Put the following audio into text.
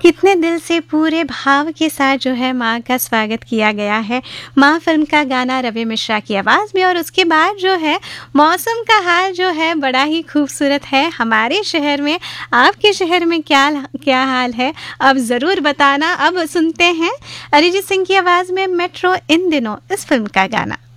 कितने दिल से पूरे भाव के साथ जो है माँ का स्वागत किया गया है। माँ फिल्म का गाना रवि मिश्रा की आवाज़ में, और उसके बाद जो है मौसम का हाल जो है बड़ा ही खूबसूरत है हमारे शहर में। आपके शहर में क्या क्या हाल है, अब ज़रूर बताना। अब सुनते हैं अरिजीत सिंह की आवाज़ में मेट्रो इन दिनों इस फिल्म का गाना।